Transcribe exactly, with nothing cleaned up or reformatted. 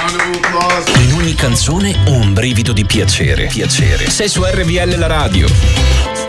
In ogni canzone un brivido di piacere. Piacere. Sei su R V L la radio.